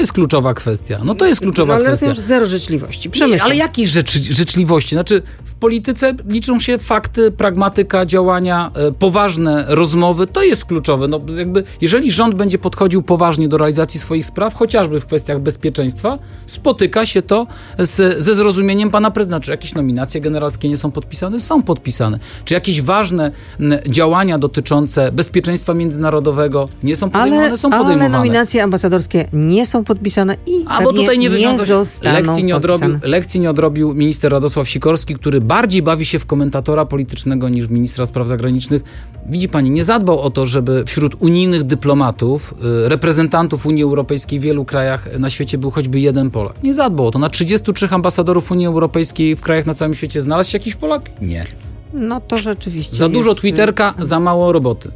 jest kluczowa kwestia. No to jest kluczowa kwestia. Ale zero życzliwości. Nie, ale jakiej życzliwości? Znaczy w polityce liczą się fakty, pragmatyka, działania, poważne rozmowy. To jest kluczowe. No, jakby, jeżeli rząd będzie podchodził poważnie do realizacji swoich spraw, chociażby w kwestiach bezpieczeństwa, spotyka się to ze zrozumieniem pana prezydenta. Czy jakieś nominacje generalskie nie są podpisane? Są podpisane. Czy jakieś ważne działania dotyczące bezpieczeństwa międzynarodowego nie są podejmowane? Są podejmowane. Ale nominacje ambasadorskie nie są podpisane i bo tutaj nie zostaną lekcji nie odrobił minister Radosław Sikorski, który bardziej bawi się w komentatora politycznego niż w ministra spraw zagranicznych. Widzi pani, nie zadbał o to, żeby wśród unijnych dyplomatów, reprezentantów Unii Europejskiej w wielu krajach na świecie był choćby jeden Polak. Nie zadbał o to. Na 33 ambasadorów Unii Europejskiej w krajach na całym świecie znalazł się jakiś Polak? Nie. No to rzeczywiście za dużo Twitterka, za mało roboty.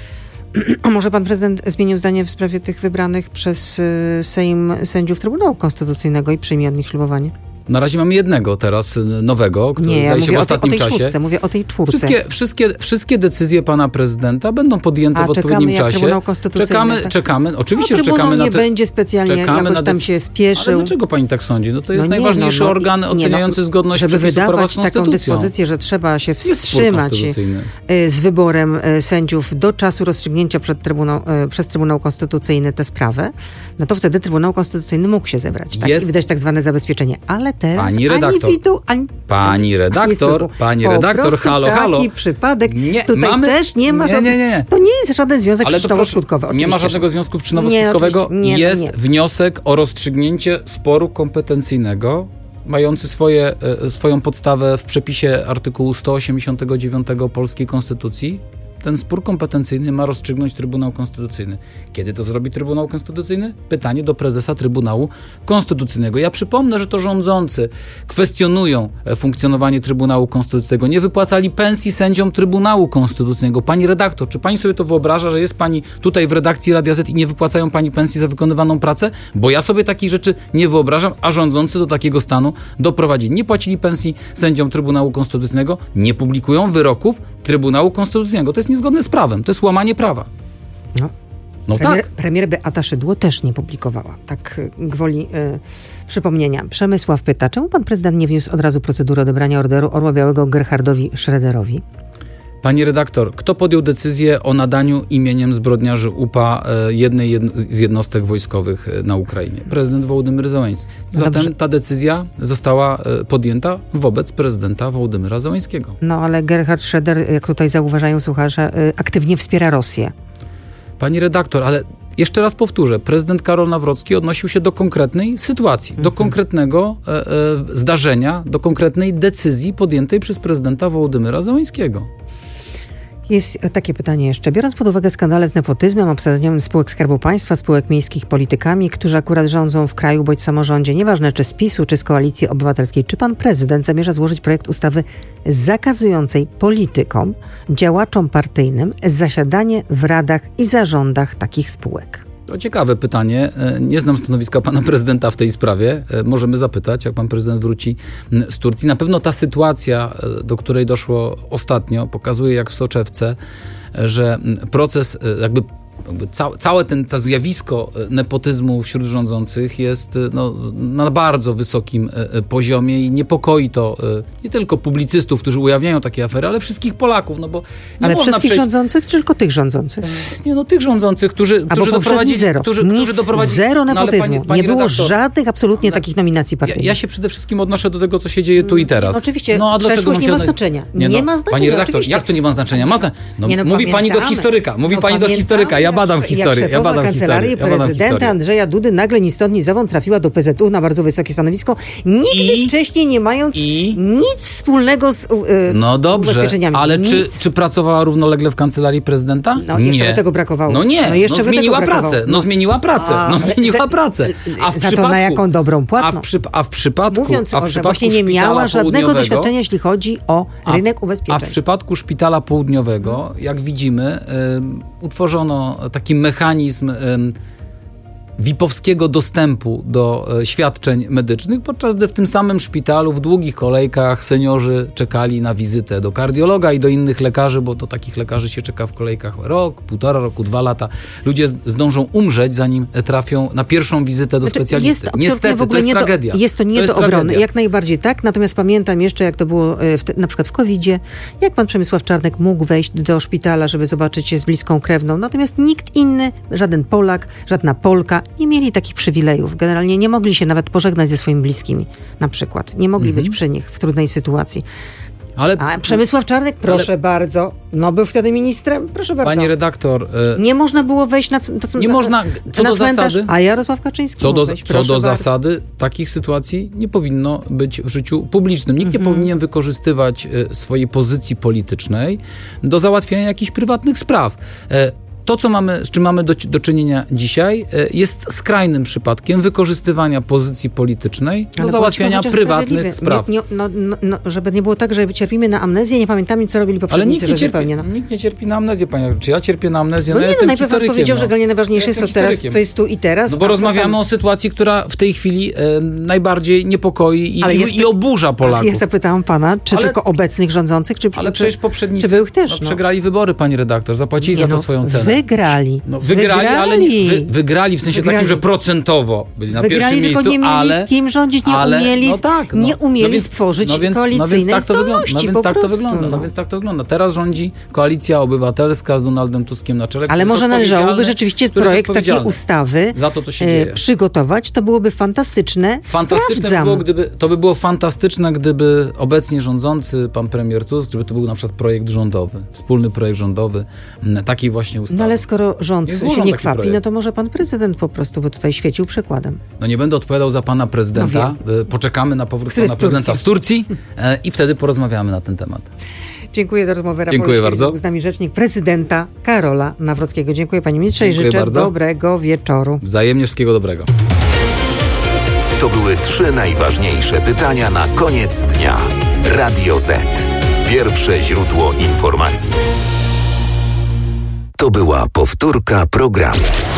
A może pan prezydent zmienił zdanie w sprawie tych wybranych przez Sejm sędziów Trybunału Konstytucyjnego i przyjmie od nich ślubowanie? Na razie mamy jednego teraz nowego, który zdaje się w ostatnim czasie. Mówię o tej czwórce. Wszystkie decyzje pana prezydenta będą podjęte w odpowiednim czasie. Trybunał Konstytucyjny. Czekamy. Oczywiście, że czekamy na nie będzie specjalnie jakoś tam się spieszył. Ale dlaczego pani tak sądzi? No to jest najważniejszy organ oceniający zgodność przepisów prawa z konstytucją. Żeby wydawać taką dyspozycję, że trzeba się wstrzymać z wyborem sędziów do czasu rozstrzygnięcia przez Trybunał Konstytucyjny tę sprawę, no to wtedy Trybunał Konstytucyjny mógł się zebrać i wydać tak zwane zabezpieczenie. Ale teraz Pani redaktor, halo. Taki przypadek. Tutaj też nie ma żadnego. To nie jest żaden związek przyczynowo-skutkowy. Nie ma żadnego związku przyczynowo-skutkowego. Jest wniosek o rozstrzygnięcie sporu kompetencyjnego, mający swoją podstawę w przepisie artykułu 189 polskiej konstytucji. Ten spór kompetencyjny ma rozstrzygnąć Trybunał Konstytucyjny. Kiedy to zrobi Trybunał Konstytucyjny? Pytanie do prezesa Trybunału Konstytucyjnego. Ja przypomnę, że to rządzący kwestionują funkcjonowanie Trybunału Konstytucyjnego. Nie wypłacali pensji sędziom Trybunału Konstytucyjnego. Pani redaktor, czy pani sobie to wyobraża, że jest pani tutaj w redakcji Radia Z i nie wypłacają pani pensji za wykonywaną pracę? Bo ja sobie takich rzeczy nie wyobrażam, a rządzący do takiego stanu doprowadzili. Nie płacili pensji sędziom Trybunału Konstytucyjnego, nie publikują wyroków Trybunału Konstytucyjnego. To jest niezgodne z prawem. To jest łamanie prawa. Premier Beata Szydło też nie publikowała. Tak gwoli przypomnienia. Przemysław pyta, czemu pan prezydent nie wniósł od razu procedury odebrania Orderu Orła Białego Gerhardowi Schröderowi? Pani redaktor, kto podjął decyzję o nadaniu imieniem zbrodniarzy UPA jednej z jednostek wojskowych na Ukrainie? Prezydent Wołodymyr Zełenski. Zatem ta decyzja została podjęta wobec prezydenta Wołodymyra Zełenskiego. No ale Gerhard Schröder, jak tutaj zauważają słuchacze, aktywnie wspiera Rosję. Pani redaktor, ale jeszcze raz powtórzę, prezydent Karol Nawrocki odnosił się do konkretnej sytuacji, do konkretnego zdarzenia, do konkretnej decyzji podjętej przez prezydenta Wołodymyra Zełenskiego. Jest takie pytanie jeszcze. Biorąc pod uwagę skandale z nepotyzmem, obsadzeniem spółek Skarbu Państwa, spółek miejskich politykami, którzy akurat rządzą w kraju bądź samorządzie, nieważne czy z PiS-u, czy z Koalicji Obywatelskiej, czy pan prezydent zamierza złożyć projekt ustawy zakazującej politykom, działaczom partyjnym zasiadanie w radach i zarządach takich spółek? To ciekawe pytanie. Nie znam stanowiska pana prezydenta w tej sprawie. Możemy zapytać, jak pan prezydent wróci z Turcji. Na pewno ta sytuacja, do której doszło ostatnio, pokazuje jak w soczewce, że proces jakby całe to zjawisko nepotyzmu wśród rządzących jest na bardzo wysokim poziomie i niepokoi to nie tylko publicystów, którzy ujawniają takie afery, ale wszystkich Polaków. No bo ale wszystkich rządzących, czy tylko tych rządzących? Tych rządzących, którzy doprowadzili... Zero nepotyzmu. Nie było żadnych absolutnie takich nominacji partyjnych. Ja się przede wszystkim odnoszę do tego, co się dzieje tu i teraz. Oczywiście, przeszłość nie ma znaczenia. Nie ma znaczenia. Pani redaktor, jak to nie ma znaczenia? Mówi pani do historyka. Ja badam historię. Jak szefowa kancelarii prezydenta Andrzeja Dudy nagle ni stąd ni zowąd trafiła do PZU na bardzo wysokie stanowisko, nigdy wcześniej nie mając nic wspólnego z ubezpieczeniami. Ale czy pracowała równolegle w kancelarii prezydenta? Jeszcze by tego brakowało. Zmieniła pracę. Zmieniła pracę. Za to na jaką dobrą płatną. A w przypadku mówiąc że właśnie nie miała żadnego doświadczenia, jeśli chodzi o rynek ubezpieczeń. A w przypadku Szpitala Południowego, jak widzimy, utworzono taki mechanizm VIP-owskiego dostępu do świadczeń medycznych, podczas gdy w tym samym szpitalu w długich kolejkach seniorzy czekali na wizytę do kardiologa i do innych lekarzy, bo do takich lekarzy się czeka w kolejkach rok, 1,5 roku, 2 lata. Ludzie zdążą umrzeć, zanim trafią na pierwszą wizytę do specjalisty. Niestety, to jest tragedia. Jest to nie do obrony. Tragedia. Jak najbardziej tak. Natomiast pamiętam jeszcze, jak to było na przykład w COVID-zie, jak pan Przemysław Czarnek mógł wejść do szpitala, żeby zobaczyć się z bliską krewną. Natomiast nikt inny, żaden Polak, żadna Polka nie mieli takich przywilejów. Generalnie nie mogli się nawet pożegnać ze swoimi bliskimi. Na przykład. Nie mogli być przy nich w trudnej sytuacji. A Przemysław Czarnek, proszę bardzo, był wtedy ministrem, proszę bardzo. Pani redaktor... nie można było wejść na cmentarz, zasady, a Jarosław Kaczyński co do zasady, takich sytuacji nie powinno być w życiu publicznym. Nikt nie powinien wykorzystywać swojej pozycji politycznej do załatwiania jakichś prywatnych spraw. To, z czym mamy do czynienia dzisiaj, jest skrajnym przypadkiem wykorzystywania pozycji politycznej do załatwiania prywatnych spraw. Żeby nie było tak, że cierpimy na amnezję, nie pamiętamy, co robili poprzednicy. Nikt nie cierpi na amnezję, panie. Czy ja cierpię na amnezję? Ja jestem najpierw historykiem. Powiedział, że najważniejsze jest to teraz, co jest tu i teraz. Bo rozmawiamy o sytuacji, która w tej chwili najbardziej niepokoi i oburza Polaków. Ja zapytałam pana, czy tylko obecnych rządzących, ale przecież poprzednicy byłych też, przegrali wybory, pani redaktor. Zapłacili za to swoją cenę. Wygrali, ale wygrali w sensie takim, że procentowo byli na pierwszym miejscu, tylko nie mieli z kim rządzić, nie umieli stworzyć koalicyjnej zdolności. No więc tak to wygląda. Teraz rządzi Koalicja Obywatelska z Donaldem Tuskiem na czele. Ale może należałoby rzeczywiście projekt takiej ustawy za to, co się dzieje, przygotować. To byłoby fantastyczne. To by było fantastyczne, gdyby obecnie rządzący pan premier Tusk, żeby to był na przykład projekt rządowy, wspólny projekt rządowy takiej właśnie ustawy. Ale skoro rząd się nie kwapi, to może pan prezydent po prostu by tutaj świecił przykładem. Nie będę odpowiadał za pana prezydenta. Poczekamy na powrót pana prezydenta z Turcji i wtedy porozmawiamy na ten temat. Dziękuję za rozmowę. Dziękuję bardzo. Z nami rzecznik prezydenta Karola Nawrockiego. Dziękuję panie ministrze i życzę dobrego wieczoru. Wzajemnie wszystkiego dobrego. To były 3 najważniejsze pytania na koniec dnia. Radio Z. Pierwsze źródło informacji. To była powtórka programu.